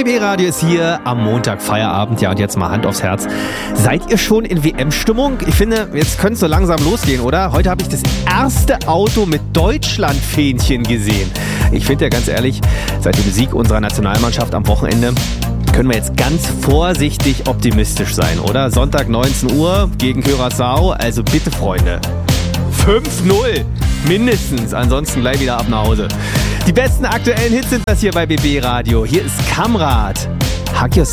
RBB Radio ist hier am Montag Feierabend. Ja, und jetzt mal Hand aufs Herz. Seid ihr schon in WM-Stimmung? Ich finde, jetzt könnte es so langsam losgehen, oder? Heute habe ich das erste Auto mit Deutschland-Fähnchen gesehen. Ich finde ja ganz ehrlich, seit dem Sieg unserer Nationalmannschaft am Wochenende können wir jetzt ganz vorsichtig optimistisch sein, oder? Sonntag 19 Uhr gegen Curaçao. Also bitte, Freunde. 5-0 mindestens. Ansonsten gleich wieder ab nach Hause. Die besten aktuellen Hits sind das hier bei BB Radio. Hier ist Kamrat. Hug Yourself.